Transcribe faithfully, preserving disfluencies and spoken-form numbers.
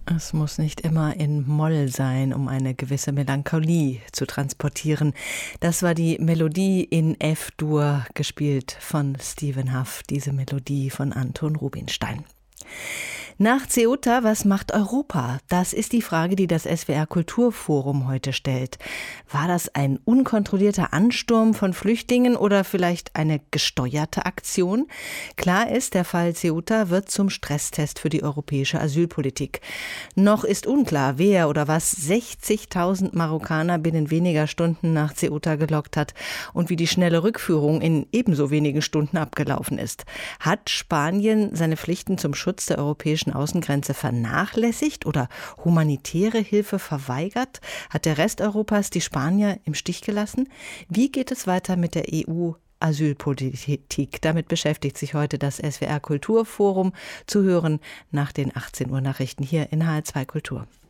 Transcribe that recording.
Es muss nicht immer in Moll sein, um eine gewisse Melancholie zu transportieren. Das war die Melodie in F-Dur, gespielt von Stephen Hough, diese Melodie von Anton Rubinstein. Nach Ceuta, was macht Europa? Das ist die Frage, die das S W R Kulturforum heute stellt. War das ein unkontrollierter Ansturm von Flüchtlingen oder vielleicht eine gesteuerte Aktion? Klar ist, der Fall Ceuta wird zum Stresstest für die europäische Asylpolitik. Noch ist unklar, wer oder was sechzigtausend Marokkaner binnen weniger Stunden nach Ceuta gelockt hat und wie die schnelle Rückführung in ebenso wenigen Stunden abgelaufen ist. Hat Spanien seine Pflichten zum Schutz der europäischen Außengrenze vernachlässigt oder humanitäre Hilfe verweigert? Hat der Rest Europas die Spanier im Stich gelassen? Wie geht es weiter mit der E U-Asylpolitik? Damit beschäftigt sich heute das S W R Kulturforum. Zu hören nach den achtzehn Uhr Nachrichten hier in H R zwei Kultur.